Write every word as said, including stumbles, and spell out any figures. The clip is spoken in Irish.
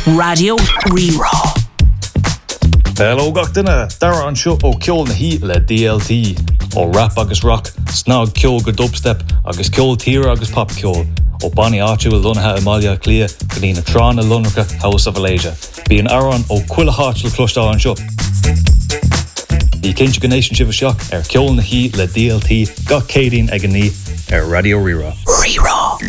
Radio Rerá. Hello gach duine, dara an seo ó ceol na hí le D L T, ó rap agus rock, snog ceol go dubstep, agus ceol tíre agus pop ceol, ó Bonnie áitiúil lunathe Amalia Clia, go dtí na trán na Lunracha House of Alasia. Bí an aran ó cuile háitiúil clúistá an seo. Ní cinse go nation sibh seach ar ceol na hí le D L T, gach cédín ag an ní ar Radio Rerá. Rerá.